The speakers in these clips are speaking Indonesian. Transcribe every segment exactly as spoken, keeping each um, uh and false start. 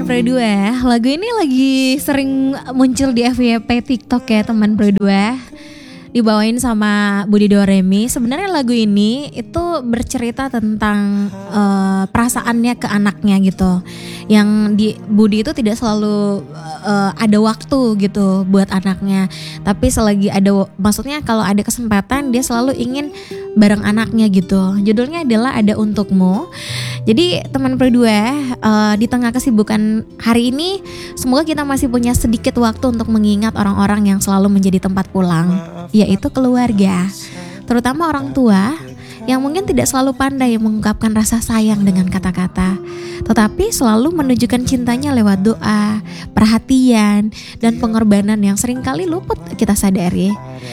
Pro dua, lagu ini lagi sering muncul di F Y P TikTok ya teman Pro dua. Dibawain sama Budi Doremi. Sebenarnya lagu ini itu bercerita tentang uh, perasaannya ke anaknya gitu. Yang di Budi itu tidak selalu uh, ada waktu gitu buat anaknya. Tapi selagi ada, maksudnya kalau ada kesempatan dia selalu ingin bareng anaknya gitu. Judulnya adalah Ada Untukmu. Jadi teman Pro dua, uh, di tengah kesibukan hari ini, semoga kita masih punya sedikit waktu untuk mengingat orang-orang yang selalu menjadi tempat pulang, yaitu keluarga, terutama orang tua yang mungkin tidak selalu pandai mengungkapkan rasa sayang dengan kata-kata, tetapi selalu menunjukkan cintanya lewat doa, perhatian, dan pengorbanan yang seringkali luput kita sadari.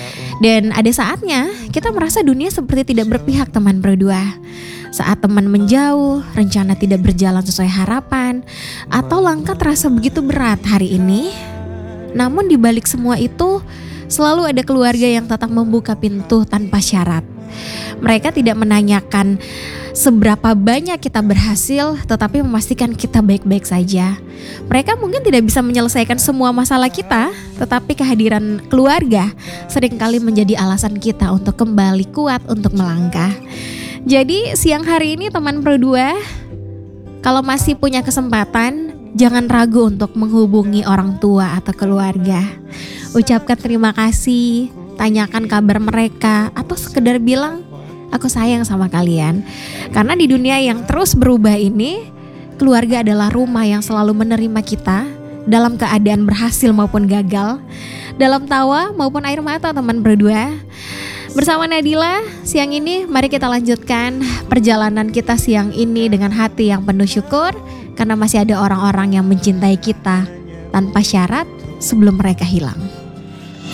Dan ada saatnya kita merasa dunia seperti tidak berpihak teman Pro dua. Saat teman menjauh, rencana tidak berjalan sesuai harapan, atau langkah terasa begitu berat hari ini. Namun di balik semua itu, selalu ada keluarga yang tetap membuka pintu tanpa syarat. Mereka tidak menanyakan seberapa banyak kita berhasil, tetapi memastikan kita baik-baik saja. Mereka mungkin tidak bisa menyelesaikan semua masalah kita, tetapi kehadiran keluarga seringkali menjadi alasan kita untuk kembali kuat untuk melangkah. Jadi siang hari ini teman Pro dua, kalau masih punya kesempatan, jangan ragu untuk menghubungi orang tua atau keluarga. Ucapkan terima kasih, tanyakan kabar mereka, atau sekedar bilang, aku sayang sama kalian. Karena di dunia yang terus berubah ini, keluarga adalah rumah yang selalu menerima kita dalam keadaan berhasil maupun gagal, dalam tawa maupun air mata teman Pro dua. Bersama Nadila, siang ini mari kita lanjutkan perjalanan kita siang ini dengan hati yang penuh syukur, karena masih ada orang-orang yang mencintai kita tanpa syarat sebelum mereka hilang.